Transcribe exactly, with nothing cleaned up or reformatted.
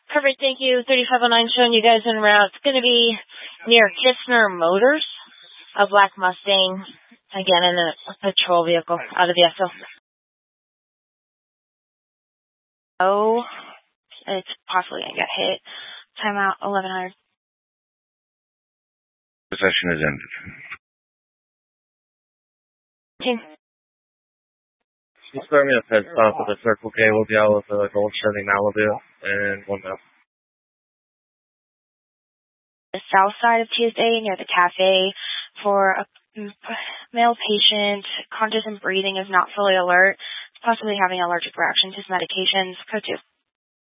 Perfect, thank you. thirty-five oh nine showing you guys en route. It's going to be near Kistner Motors, a black Mustang, again in a, a patrol vehicle out of the S O. Oh, it's possibly going to get hit. Timeout, eleven hundred. Possession is ended. Team. Just throw me a pit stop at the Circle K. We'll be out with a gold Chevy Malibu and one mil. The south side of T S A near the cafe for a male patient, conscious and breathing, is not fully alert, possibly having allergic reaction to his medications. Code two.